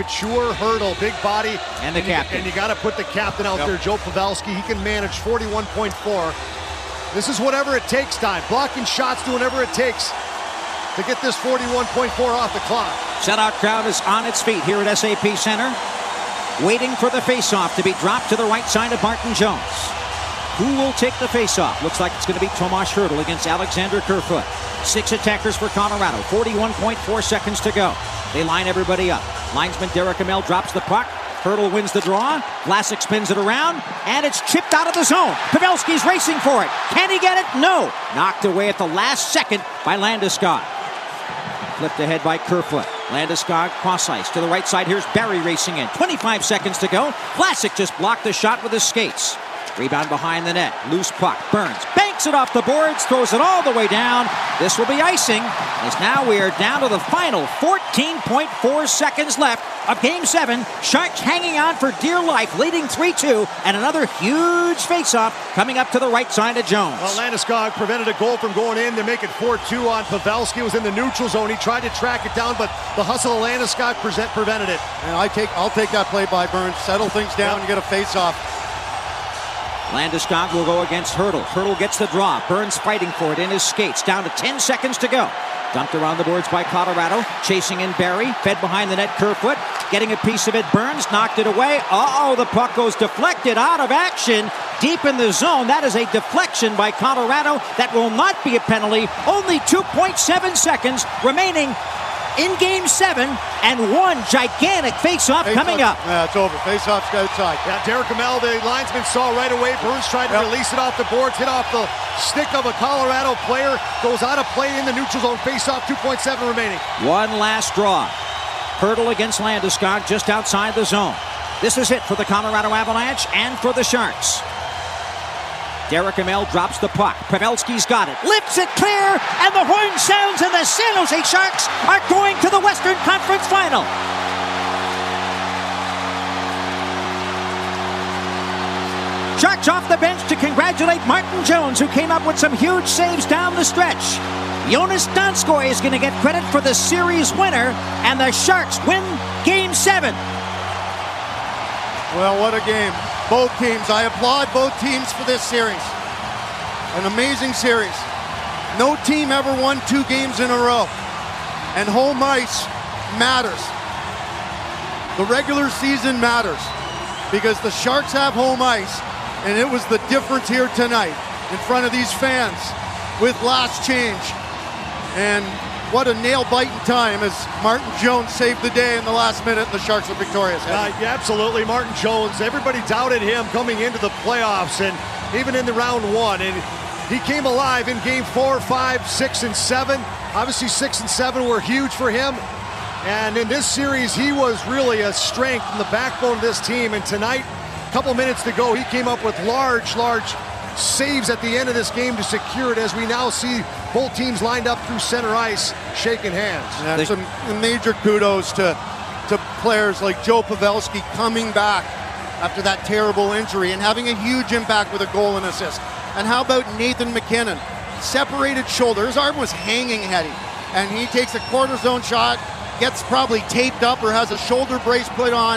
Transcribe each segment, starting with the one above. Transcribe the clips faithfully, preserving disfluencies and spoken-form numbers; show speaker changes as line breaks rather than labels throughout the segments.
Mature Hertl, big body.
And the
and
captain.
You, and you got to put the captain out yep. there, Joe Pavelski. He can manage forty-one point four. This is whatever it takes time. Blocking shots, doing whatever it takes to get this forty-one point four off the clock.
Shutout crowd is on its feet here at S A P Center, waiting for the faceoff to be dropped to the right side of Martin Jones. Who will take the faceoff? Looks like it's going to be Tomas Hertl against Alexander Kerfoot. Six attackers for Colorado. forty-one point four seconds to go. They line everybody up. Linesman Derek Amell drops the puck. Hertl wins the draw. Vlasic spins it around, and it's chipped out of the zone. Pavelski's racing for it. Can he get it? No. Knocked away at the last second by Landeskog. Flipped ahead by Kerfoot. Landeskog cross ice to the right side. Here's Barry racing in. twenty-five seconds to go. Vlasic just blocked the shot with his skates. Rebound behind the net. Loose puck. Burns banks it off the boards. Throws it all the way down. This will be icing, as now we are down to the final fourteen point four seconds left of Game seven. Sharks hanging on for dear life, leading three two, and another huge faceoff coming up to the right side of Jones.
Well, Landeskog prevented a goal from going in. They make it four two on Pavelski. It was in the neutral zone. He tried to track it down, but the hustle of Landeskog present prevented it.
And I take, I'll take that play by Burns. Settle things down yep. and get a faceoff.
Landeskog will go against Hertl. Hertl gets the draw. Burns fighting for it in his skates. Down to ten seconds to go. Dumped around the boards by Colorado. Chasing in Barry. Fed behind the net Kerfoot. Getting a piece of it. Burns knocked it away. Uh-oh, the puck goes deflected out of action. Deep in the zone. That is a deflection by Colorado. That will not be a penalty. Only two point seven seconds remaining in Game seven, and one gigantic face-off face coming
off.
up.
Yeah, it's over. Face-off's outside.
Yeah, Derek Amell, the linesman, saw right away. Burns tried to yep. release it off the boards, hit off the stick of a Colorado player, goes out of play in the neutral zone. Face-off, two point seven remaining.
One last draw. Hertl against Landeskog just outside the zone. This is it for the Colorado Avalanche and for the Sharks. Derek Amell drops the puck. Pavelski's got it. Lifts it clear, and the horn sounds, and the San Jose Sharks are going to the Western Conference Final. Sharks off the bench to congratulate Martin Jones, who came up with some huge saves down the stretch. Jonas Donskoy is going to get credit for the series winner, and the Sharks win Game seven.
Well, what a game. Both teams. I applaud both teams for this series. An amazing series. No team ever won two games in a row. And home ice matters. The regular season matters because the Sharks have home ice, and it was the difference here tonight in front of these fans with last change. And what a nail-biting time as Martin Jones saved the day in the last minute, and the Sharks are victorious.
Uh, yeah, absolutely. Martin Jones, everybody doubted him coming into the playoffs and even in the round one. And he came alive in game four, five, six, and seven. Obviously, six and seven were huge for him. And in this series, he was really a strength in the backbone of this team. And tonight, a couple minutes to go, he came up with large, large saves at the end of this game to secure it, as we now see both teams lined up through center ice shaking hands.
And some major kudos to, to players like Joe Pavelski coming back after that terrible injury and having a huge impact with a goal and assist. And how about Nathan MacKinnon? Separated shoulder. His arm was hanging heady, and he takes a corner zone shot, gets probably taped up or has a shoulder brace put on.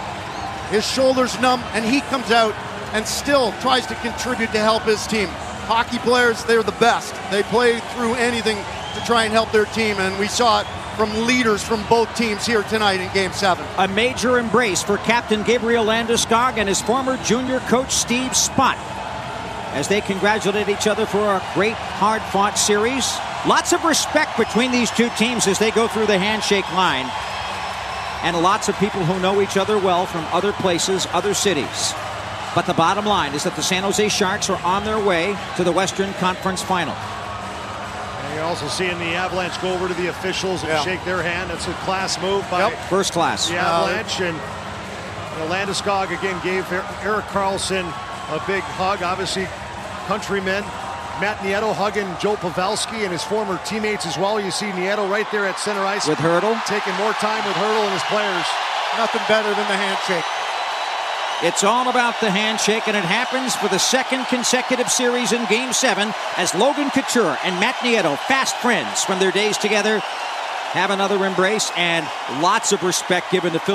His shoulder's numb, and he comes out and still tries to contribute to help his team. Hockey players, they're the best. They play through anything to try and help their team, and we saw it from leaders from both teams here tonight in Game seven.
A major embrace for Captain Gabriel Landeskog and his former junior coach Steve Spott as they congratulate each other for a great, hard-fought series. Lots of respect between these two teams as they go through the handshake line, and lots of people who know each other well from other places, other cities. But the bottom line is that the San Jose Sharks are on their way to the Western Conference Final.
And you're also seeing the Avalanche go over to the officials and yeah. shake their hand. That's a class move by
yep. First class.
the Avalanche. Uh, and you know, Landeskog again gave Erik Karlsson a big hug. Obviously, countrymen. Matt Nieto hugging Joe Pavelski and his former teammates as well. You see Nieto right there at center ice.
With Hertl.
Taking more time with Hertl and his players.
Nothing better than the handshake.
It's all about the handshake, and it happens for the second consecutive series in Game seven as Logan Couture and Matt Nieto, fast friends from their days together, have another embrace and lots of respect given to Phil.